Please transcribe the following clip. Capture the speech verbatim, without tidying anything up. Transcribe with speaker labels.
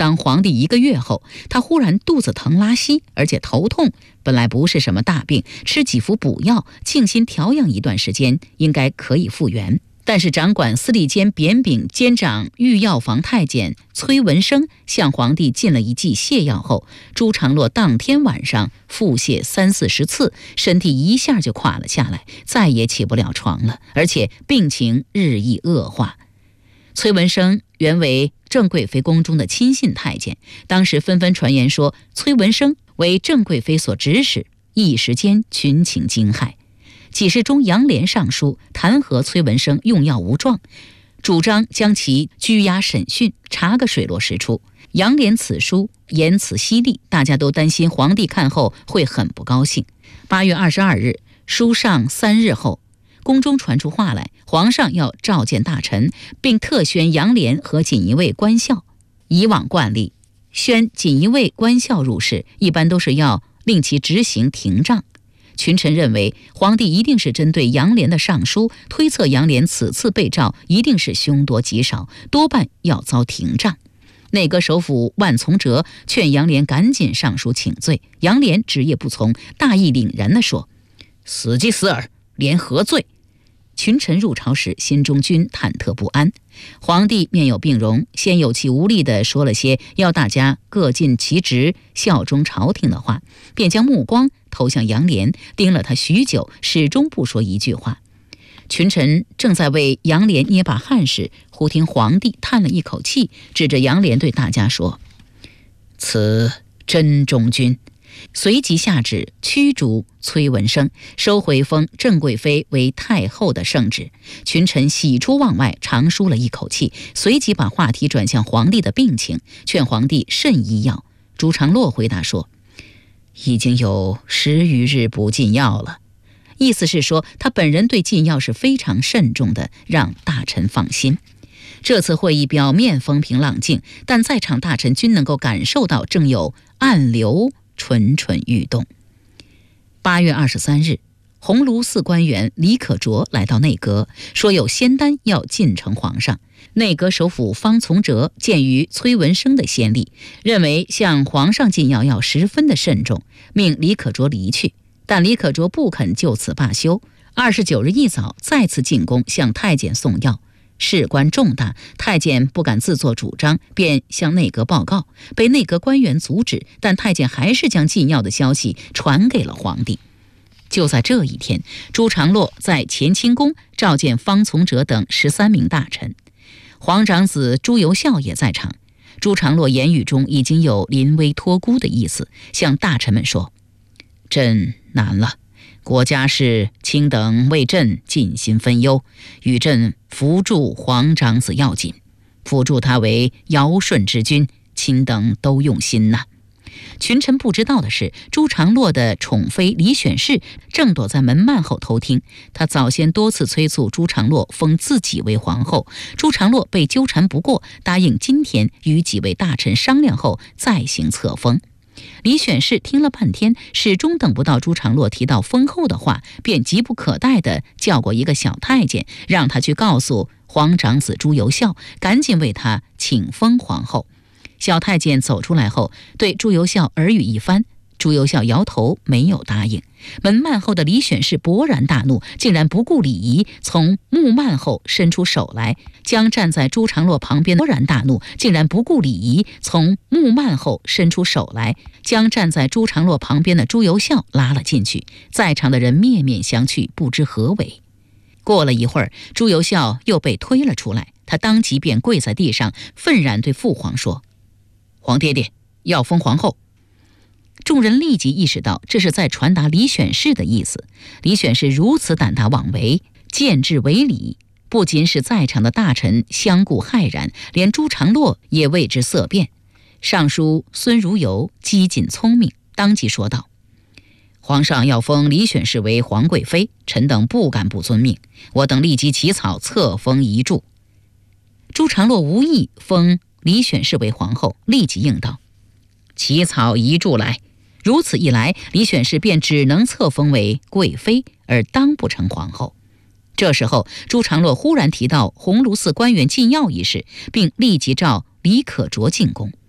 Speaker 1: 当皇帝一个月后，他忽然肚子疼拉稀，而且头痛，本来不是什么大病，吃几服补药，静心调养一段时间，应该可以复原。但是掌管司隶监扁饼监长御药房太监崔文生向皇帝进了一剂泻药后，朱常洛当天晚上腹泻三四十次，身体一下就垮了下来，再也起不了床了，而且病情日益恶化。崔文生原为郑贵妃宫中的亲信太监，当时纷纷传言说崔文生为郑贵妃所指使，一时间群情惊骇。几事中杨涟上书弹劾崔文生用药无状，主张将其拘押审讯，查个水落石出。杨涟此书言辞犀利，大家都担心皇帝看后会很不高兴。八月二十二日，书上三日后，宫中传出话来，皇上要召见大臣，并特宣杨涟和锦衣卫官校。以往惯例，宣锦衣卫官校入仕，一般都是要令其执行廷杖。群臣认为皇帝一定是针对杨涟的上书，推测杨涟此次被召一定是凶多吉少，多半要遭廷杖。内阁首辅万从哲劝杨涟赶紧上书请罪，杨涟执业不从，大义凛然地说：“死即死耳，连何罪？”群臣入朝时，心中均忐忑不安。皇帝面有病容，先有气无力地说了些要大家各尽其职、效忠朝廷的话，便将目光投向杨涟，盯了他许久，始终不说一句话。群臣正在为杨涟捏把汗时，忽听皇帝叹了一口气，指着杨涟对大家说：“此真中君。”随即下旨驱逐崔文生，收回封郑贵妃为太后的圣旨。群臣喜出望外，长舒了一口气，随即把话题转向皇帝的病情，劝皇帝慎医药。朱常洛回答说：“已经有十余日不进药了。”意思是说他本人对进药是非常慎重的，让大臣放心。这次会议表面风平浪静，但在场大臣均能够感受到正有暗流蠢蠢欲动。八月二十三日，鸿胪寺官员李可灼来到内阁，说有仙丹要进呈皇上。内阁首辅方从哲鉴于崔文生的先例，认为向皇上进药要十分的慎重，命李可灼离去。但李可灼不肯就此罢休，二十九日一早再次进宫向太监送药。事关重大，太监不敢自作主张，便向内阁报告，被内阁官员阻止，但太监还是将进药的消息传给了皇帝。就在这一天，朱常洛在乾清宫召见方从哲等十三名大臣，皇长子朱由校也在场。朱常洛言语中已经有临危托孤的意思，向大臣们说：“朕难了，国家事，卿等为朕尽心分忧，与朕扶助皇长子要紧，辅助他为尧舜之君，卿等都用心呐。”群臣不知道的是，朱常洛的宠妃李选侍正躲在门幔后偷听。他早先多次催促朱常洛封自己为皇后，朱常洛被纠缠不过，答应今天与几位大臣商量后再行册封。李选侍听了半天，始终等不到朱常洛提到封后的话，便急不可待地叫过一个小太监，让他去告诉皇长子朱由校，赶紧为他请封皇后。小太监走出来后，对朱由校耳语一番，朱由校摇头没有答应。门幔后的李选侍勃然大怒，竟然不顾礼仪，从幕幔后伸出手来，将站在朱常洛旁边的勃然大怒，竟然不顾礼仪，从幕幔后伸出手来，将站在朱常洛旁边的朱由校拉了进去。在场的人面面相觑，不知何为。过了一会儿，朱由校又被推了出来，他当即便跪在地上，愤然对父皇说：“皇爹爹，要封皇后。”众人立即意识到这是在传达李选侍的意思。李选侍如此胆大妄为，见制违礼，不仅使在场的大臣相顾骇然，连朱常洛也为之色变。尚书孙如游机警聪明，当即说道：“皇上要封李选侍为皇贵妃，臣等不敢不遵命，我等立即起草册封遗嘱。”朱常洛无意封李选侍为皇后，立即应道：“起草遗嘱来。”如此一来，李选侍便只能册封为贵妃，而当不成皇后。这时候，朱常洛忽然提到鸿胪寺官员进药一事，并立即召李可灼进宫。